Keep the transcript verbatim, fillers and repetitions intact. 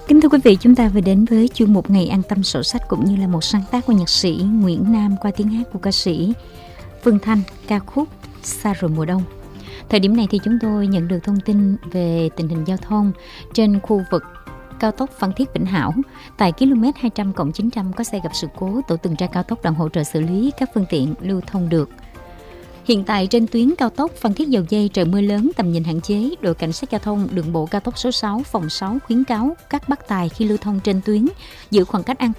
Kính thưa quý vị, chúng ta vừa đến với chuyên mục Ngày An Tâm Sổ Sách cũng như là một sáng tác của nhạc sĩ Nguyễn Nam qua tiếng hát của ca sĩ Phương Thanh, ca khúc Xa rồi mùa đông. Thời điểm này thì chúng tôi nhận được thông tin về tình hình giao thông trên khu vực cao tốc Phan Thiết Vĩnh Hảo. Tại km hai trăm cộng chín trăm có xe gặp sự cố, tổ tuần tra cao tốc đang hỗ trợ xử lý các phương tiện lưu thông được. Hiện tại trên tuyến cao tốc Phan Thiết Dầu Giây trời mưa lớn, tầm nhìn hạn chế, đội cảnh sát giao thông đường bộ cao tốc số sáu phòng sáu khuyến cáo các bác tài khi lưu thông trên tuyến giữ khoảng cách an